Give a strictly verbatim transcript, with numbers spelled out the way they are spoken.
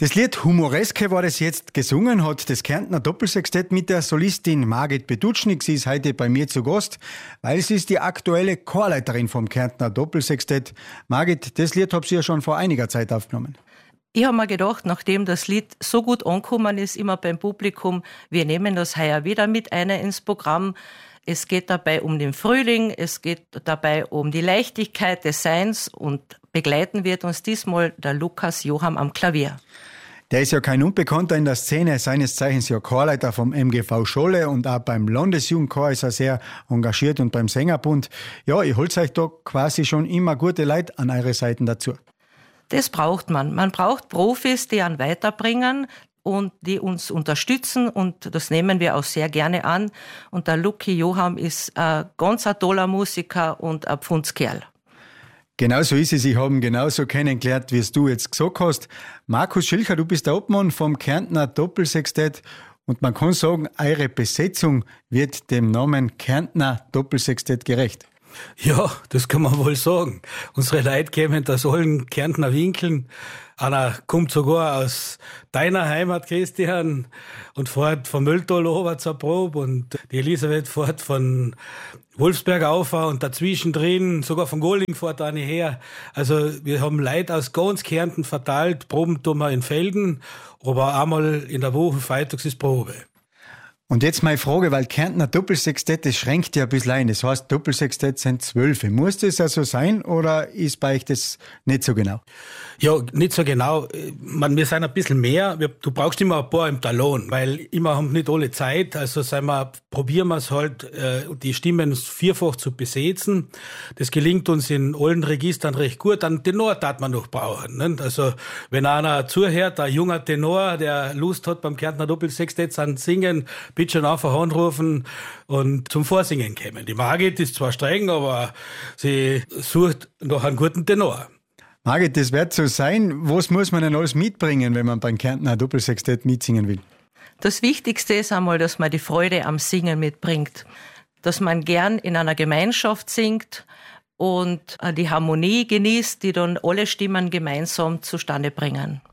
Das Lied Humoreske war das jetzt gesungen, hat das Kärntner Doppelsextett mit der Solistin Margit Bedutschnik. Sie ist heute bei mir zu Gast, weil sie ist die aktuelle Chorleiterin vom Kärntner Doppelsextett. Margit, das Lied habt ihr ja schon vor einiger Zeit aufgenommen. Ich habe mir gedacht, nachdem das Lied so gut angekommen ist, immer beim Publikum, wir nehmen das heuer wieder mit einer ins Programm. Es geht dabei um den Frühling, es geht dabei um die Leichtigkeit des Seins und begleiten wird uns diesmal der Lukas Johann am Klavier. Der ist ja kein Unbekannter in der Szene, seines Zeichens ja Chorleiter vom M G V Scholle und auch beim Landesjugendchor ist er sehr engagiert und beim Sängerbund. Ja, ihr holt euch da quasi schon immer gute Leute an eure Seiten dazu. Das braucht man. Man braucht Profis, die einen weiterbringen und die uns unterstützen und das nehmen wir auch sehr gerne an. Und der Luki Johann ist ein ganz ein toller Musiker und ein Pfundskerl. Genau so ist es. Ich habe ihn genauso kennengelernt, wie es du jetzt gesagt hast. Markus Schilcher, du bist der Obmann vom Kärntner Doppelsextett und man kann sagen, eure Besetzung wird dem Namen Kärntner Doppelsextett gerecht. Ja, das kann man wohl sagen. Unsere Leute kommen aus allen Kärntner Winkeln. Einer kommt sogar aus deiner Heimat, Christian, und fährt vom Mülltal runter zur Probe. Und die Elisabeth fährt von Wolfsberg auf und dazwischen drin, sogar von Goling fährt eine her. Also wir haben Leute aus ganz Kärnten verteilt. Proben tun wir in Felden, aber einmal in der Woche, freitags ist Probe. Und jetzt meine Frage, weil Kärntner Doppelsextett, das schränkt ja ein bisschen ein. Das heißt, Doppelsextett sind zwölf. Muss das also sein oder ist bei euch das nicht so genau? Ja, nicht so genau. Man, wir sind ein bisschen mehr. Wir, du brauchst immer ein paar im Talon, weil immer haben nicht alle Zeit. Also sagen wir, probieren wir es halt, äh, die Stimmen vierfach zu besetzen. Das gelingt uns in allen Registern recht gut. Dann Tenor darf man noch brauchen. Nicht? Also wenn einer zuhört, ein junger Tenor, der Lust hat beim Kärntner Doppelsextett zu singen, bitte schon einfach anrufen und zum Vorsingen kommen. Die Margit ist zwar streng, aber sie sucht noch einen guten Tenor. Margit, das wird so sein. Was muss man denn alles mitbringen, wenn man beim Kärntner Doppelsextett mitsingen will? Das Wichtigste ist einmal, dass man die Freude am Singen mitbringt. Dass man gern in einer Gemeinschaft singt und die Harmonie genießt, die dann alle Stimmen gemeinsam zustande bringen.